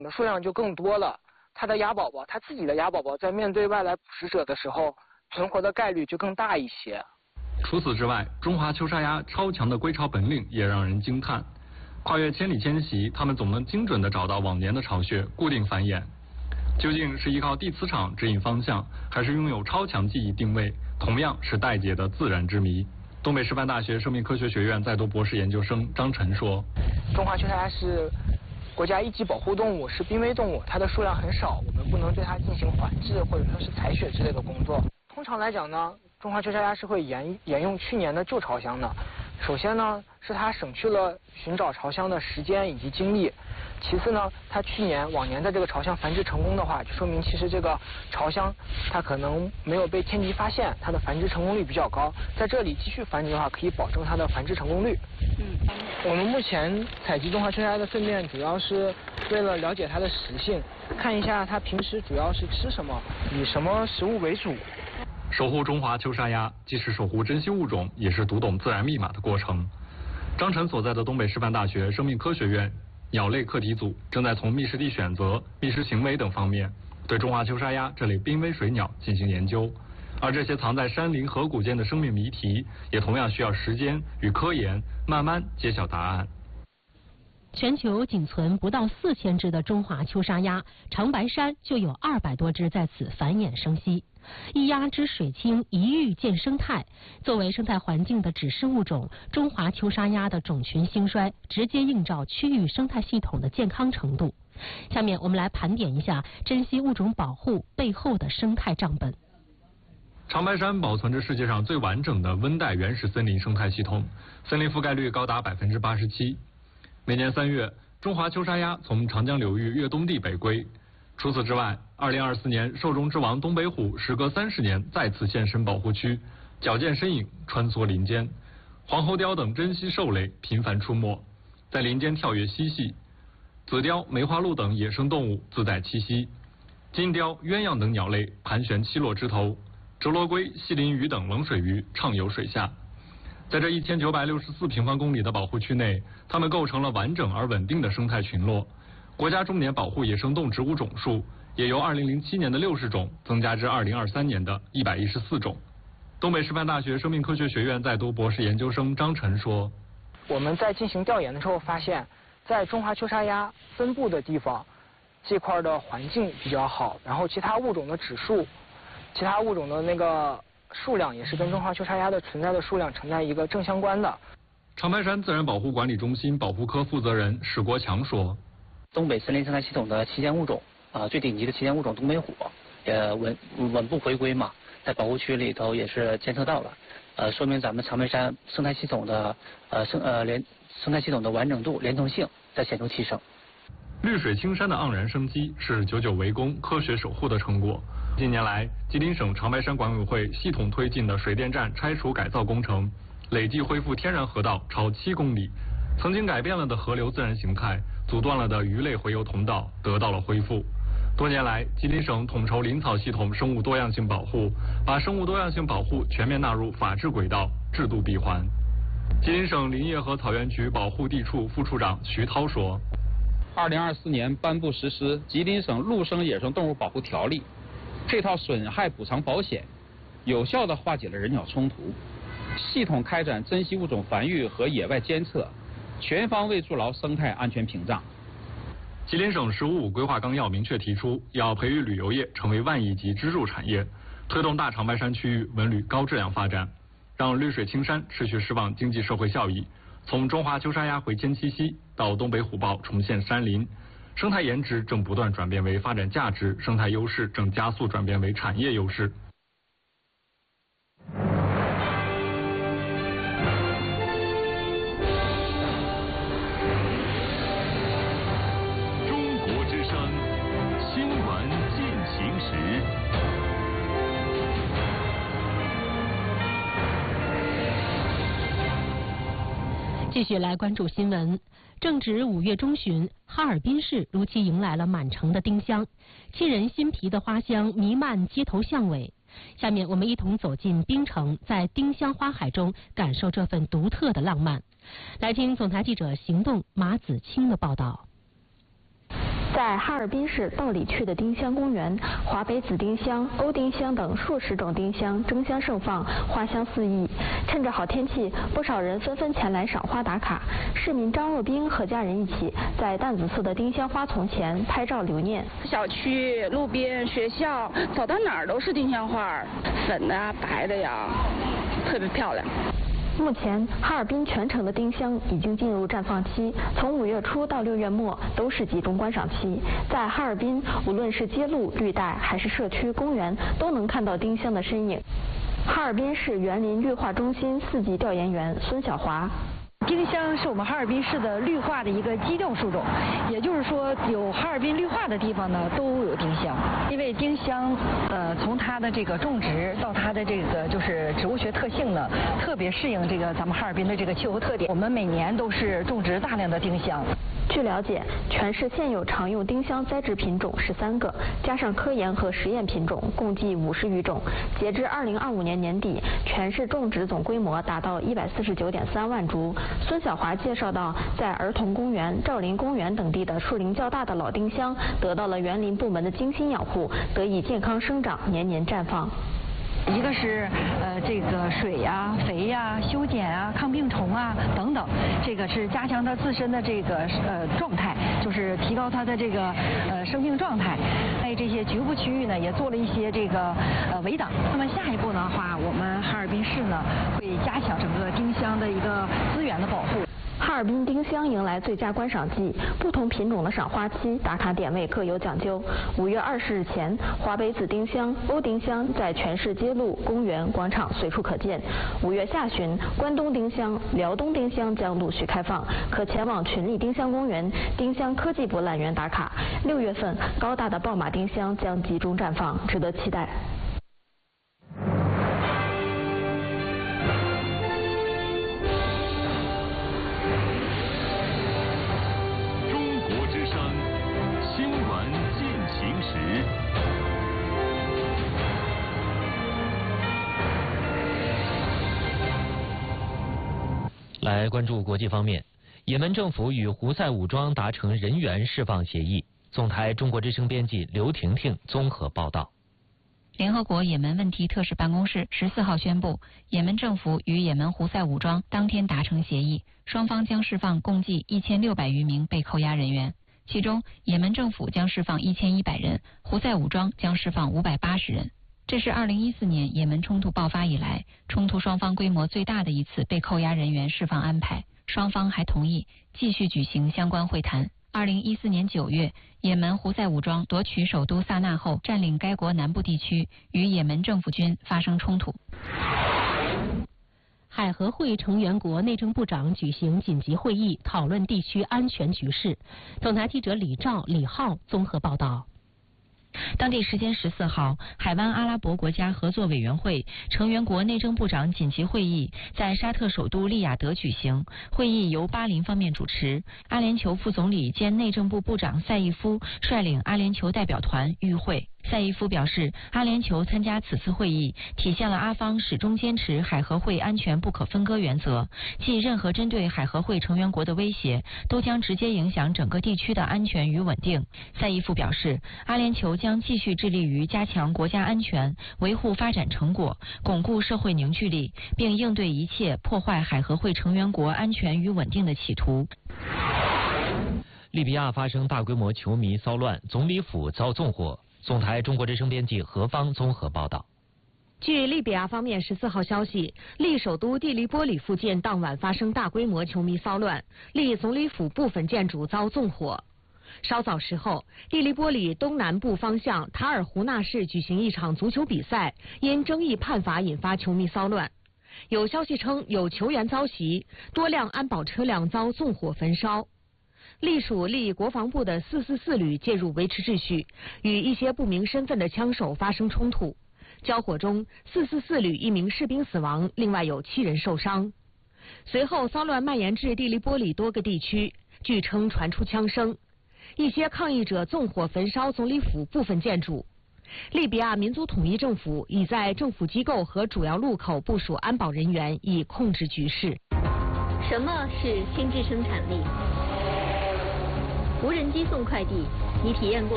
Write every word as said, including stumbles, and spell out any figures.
数量就更多了，它的鸭宝宝，它自己的鸭宝宝在面对外来捕食者的时候，存活的概率就更大一些。 除此之外，中华秋沙鸭超强的归巢本领也让人惊叹。跨越千里迁徙，它们总能精准地找到往年的巢穴，固定繁衍。究竟是依靠地磁场指引方向，还是拥有超强记忆定位，同样是待解的自然之谜。东北师范大学生命科学学院在读博士研究生张晨说：“ 中华秋沙鸭是国家一级保护动物，是濒危动物，它的数量很少，我们不能对它进行缓制或者说是采血之类的工作。通常来讲呢，中华秋沙鸭是会沿沿用去年的旧巢箱的。首先呢，是它省去了寻找巢箱的时间以及精力。其次呢，它去年往年的这个巢箱繁殖成功的话，就说明其实这个巢箱它可能没有被天敌发现，它的繁殖成功率比较高。在这里继续繁殖的话，可以保证它的繁殖成功率。嗯，我们目前采集中华秋沙鸭的粪便，主要是为了了解它的食性，看一下它平时主要是吃什么，以什么食物为主。 守护中华秋沙鸭，既是守护珍稀物种，也是读懂自然密码的过程。张晨所在的东北师范大学生命科学院鸟类课题组正在从觅食地选择、觅食行为等方面对中华秋沙鸭这类濒危水鸟进行研究，而这些藏在山林河谷间的生命谜题，也同样需要时间与科研慢慢揭晓答案。 全球仅存不到四千只的中华秋沙鸭，长白山就有二百多只在此繁衍生息。一鸭之水清，一域见生态。作为生态环境的指示物种，中华秋沙鸭的种群兴衰，直接映照区域生态系统的健康程度。下面我们来盘点一下珍稀物种保护背后的生态账本。 长白山保存着世界上最完整的温带原始森林生态系统，森林覆盖率高达百分之八十七。每年三月，中华秋沙鸭从长江流域越冬地北归。除此之外，二零二四年兽中之王东北虎时隔三十年再次现身保护区，矫健身影穿梭林间。黄喉貂等珍稀兽类频繁出没，在林间跳跃嬉戏。紫貂、梅花鹿等野生动物自在栖息。金雕、鸳鸯等鸟类盘旋栖落枝头，折罗龟、细鳞鱼等冷水鱼畅游水下。在这一千九百六十四平方公里的保护区内，它们构成了完整而稳定的生态群落。国家重点保护野生动植物种数也由二零零七年的六十种增加至二零二三年的一百一十四种。东北师范大学生命科学学院在读博士研究生张晨说：“ 我们在进行调研的时候发现，在中华秋沙鸭分布的地方，这块的环境比较好，然后其他物种的指数，其他物种的那个数量也是跟中华秋沙鸭的存在的数量呈在一个正相关的。” 长白山自然保护管理中心保护科负责人史国强说：“ 东北森林生态系统的旗舰物种啊、呃，最顶级的旗舰物种东北虎也稳稳步回归嘛，在保护区里头也是监测到了，呃，说明咱们长白山生态系统的呃生呃连生态系统的完整度、连通性在显著提升。 绿水青山的盎然生机是久久为功、科学守护的成果。近年来，吉林省长白山管委会系统推进的水电站拆除改造工程，累计恢复天然河道超七公里。曾经改变了的河流自然形态，阻断了的鱼类洄游通道得到了恢复。多年来，吉林省统筹林草系统生物多样性保护，把生物多样性保护全面纳入法治轨道、制度闭环。吉林省林业和草原局保护地处副处长徐涛说：“ 二零二四年颁布实施《吉林省陆生野生动物保护条例》，配套损害补偿保险，有效地化解了人鸟冲突，系统开展珍稀物种繁育和野外监测。”全方位筑牢生态安全屏障。 吉林省“十五五”规划纲要明确提出，要培育旅游业成为万亿级支柱产业，推动大长白山区域文旅高质量发展，让绿水青山持续释放经济社会效益。从中华秋沙鸭回迁栖息到东北虎豹重现山林，生态颜值正不断转变为发展价值，生态优势正加速转变为产业优势。 继续来关注新闻。正值五月中旬，哈尔滨市如期迎来了满城的丁香，沁人心脾的花香弥漫街头巷尾。下面我们一同走进冰城，在丁香花海中感受这份独特的浪漫。来听总台记者行动马子清的报道。 在哈尔滨市道里区的丁香公园，华北紫丁香、欧丁香等数十种丁香争相盛放，花香四溢。趁着好天气，不少人纷纷前来赏花打卡。市民张若冰和家人一起在淡紫色的丁香花丛前拍照留念。 小区、路边、学校，走到哪儿都是丁香花，粉的啊、白的呀，特别漂亮。 目前，哈尔滨全城的丁香已经进入绽放期，从五月初到六月末都是集中观赏期。在哈尔滨，无论是街路、绿带还是社区、公园，都能看到丁香的身影。哈尔滨市园林绿化中心四级调研员孙晓华。 丁香是我们哈尔滨市的绿化的一个基调树种，也就是说，有哈尔滨绿化的地方呢，都有丁香。因为丁香，呃，从它的这个种植到它的这个就是植物学特性呢，特别适应这个咱们哈尔滨的这个气候特点。我们每年都是种植大量的丁香。 据了解，全市现有常用丁香栽植品种十三个，加上科研和实验品种，共计五十余种。截至二零二五年年底，全市种植总规模达到一百四十九点三万株。孙晓华介绍到，在儿童公园、兆麟公园等地的树龄较大的老丁香，得到了园林部门的精心养护，得以健康生长，年年绽放。 一个是呃这个水呀、肥呀、修剪啊、抗病虫啊等等，这个是加强它自身的这个呃状态，就是提高它的这个呃生命状态。在这些局部区域呢，也做了一些这个呃围挡。那么下一步的话，我们哈尔滨市呢会加强整个丁香的一个资源的保护。 哈尔滨丁香迎来最佳观赏季，不同品种的赏花期、打卡点位各有讲究。五月二十日前，华北紫丁香、欧丁香在全市街路、公园、广场随处可见。五月下旬，关东丁香、辽东丁香将陆续开放，可前往群力丁香公园、丁香科技博览园打卡。六月份，高大的爆马丁香将集中绽放，值得期待。 来关注国际方面，也门政府与胡塞武装达成人员释放协议。总台中国之声编辑刘婷婷综合报道。 联合国也门问题特使办公室十四号宣布，也门政府与也门胡塞武装当天达成协议，双方将释放共计一千六百余名被扣押人员，其中也门政府将释放一千一百人，胡塞武装将释放五百八十人。这是二零一四年也门冲突爆发以来，冲突双方规模最大的一次被扣押人员释放安排。双方还同意继续举行相关会谈。二零一四年九月，也门胡塞武装夺取首都萨那后，占领该国南部地区，与也门政府军发生冲突。 海合会成员国内政部长举行紧急会议，讨论地区安全局势。总台记者李兆、李浩综合报道。 当地时间十四号，海湾阿拉伯国家合作委员会成员国内政部长紧急会议在沙特首都利雅得举行。会议由巴林方面主持，阿联酋副总理兼内政部部长赛义夫率领阿联酋代表团与会。赛义夫表示，阿联酋参加此次会议，体现了阿方始终坚持海合会安全不可分割原则，即任何针对海合会成员国的威胁，都将直接影响整个地区的安全与稳定。赛义夫表示，阿联酋将继续致力于加强国家安全，维护发展成果，巩固社会凝聚力，并应对一切破坏海合会成员国安全与稳定的企图。 利比亚发生大规模球迷骚乱，总理府遭纵火。总台中国之声编辑何芳综合报道。 据利比亚方面十四号消息，利首都蒂利波里附近当晚发生大规模球迷骚乱，利总理府部分建筑遭纵火。稍早时候，蒂利波里东南部方向塔尔胡纳市举行一场足球比赛，因争议判罚引发球迷骚乱。有消息称有球员遭袭，多辆安保车辆遭纵火焚烧。隶属利国防部的四四四旅介入维持秩序，与一些不明身份的枪手发生冲突。交火中，四四四旅一名士兵死亡，另外有七人受伤。随后，骚乱蔓延至蒂利波里多个地区，据称传出枪声。一些抗议者纵火焚烧总理府部分建筑。利比亚民族统一政府已在政府机构和主要路口部署安保人员，以控制局势。 什么是心智生产力？ 无人机送快递，你体验过？